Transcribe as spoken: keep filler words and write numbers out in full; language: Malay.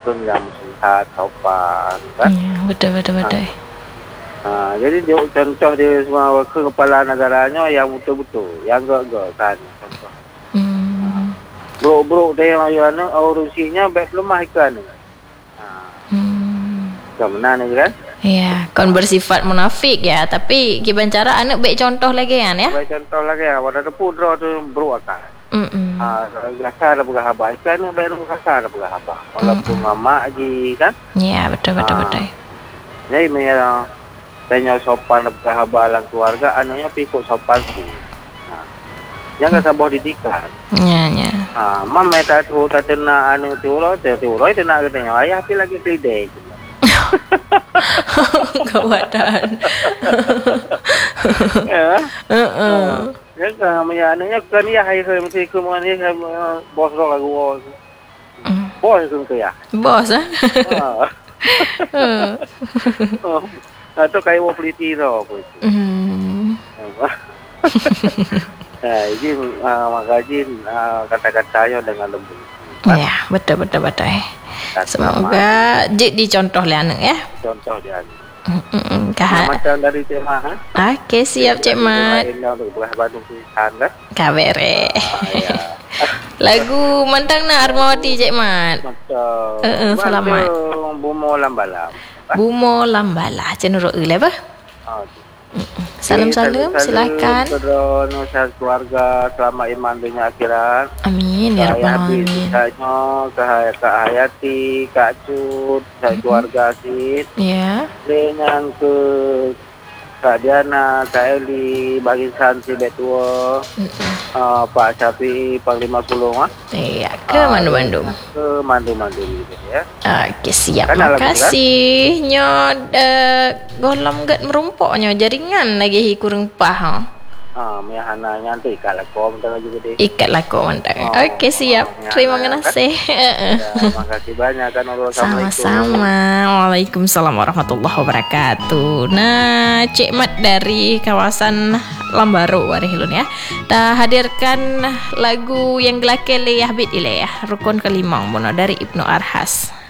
rukun yang sihat, sopan kan. Ya, betul betul betul. Ha, jadi dia contoh dia semua ke kepala negaranya yang betul-betul, yang enggak-enggak kan contoh. Hmm. Bro-bro dia yang ana urusinya baik lemah ikan. Ha. Hmm. Kemenan ni kan? Ya, kon bersifat munafik ya, tapi gimana cara anak baik contoh lagi kan ya? Baik contoh lagi ya, pada depu draw tu bro akan. Hmm. Ha, kasar berah haba ikan ni baru kasar berah haba. Walaupun mama lagi kan? Ya, betul betul Ha. betul. Jadi memang tanya sopan berah haba dalam keluarga, anaknya pikuk sopan tu. Ha. Jangan sabar didikan. Ya, ya. Ha, mam meta tu tak kena anu tu lo, tu tu lo kena katanya ayah pi lagi tidai. Kewadan. Ya. Heeh. Ya kan punya anunya kan ya hai hai mesti ke mana ni bos lo aku bos. Bos tu ke ya. Bos ah. Oh. Atau kayak mau peliti tau aku. Hmm. Nah, ini makasih kata-katanya dengan lembut. Ya, betul betul betul. Semoga jid dicontoh le anak ya. Contoh dia. Hmm, kah. Macam dari Cik Mat. Okey, siap Cik Mat. Kabere. Lagu Mantang na Armawati Cik Mat. Macam. Uh, uh, selamat. Bumo lambalam. Bumo lambala cenuruk le ba? Oh. Salam-salam, silakan. Kepada nusa keluarga selamat iman dunia akhirat. Amin ya rabbal alamin. Saya Kak Hayati, Kak Cut, saya keluarga Sid. Ya. Dengan ke Kak Diana, Kak Eli, bagi santi betua. Uh, Pak Syafi'i, Panglima Sulung ah. Iya, ke uh, Mandu-Mandu. Ke Mandu-Mandu gitu ya. Okey, siap. Kan makasih. Kan? Nyo uh, golom gat merumpoknya jaringan lagi hi kurang pah. Ah, mi hana nyantai ikat lako mentang juga deh. Ikat lako mentang. Oh, Okey, siap. Oh, terima kasih. Ya, terima kasih banyak kan. Sama-sama. Waalaikumsalam warahmatullahi wabarakatuh. Nah, Cik Mat dari kawasan Lambaru Warihilun ya. Dah hadirkan lagu yang gelake le Habib ile ya. Rukun kelima mono dari Ibnu Arhas.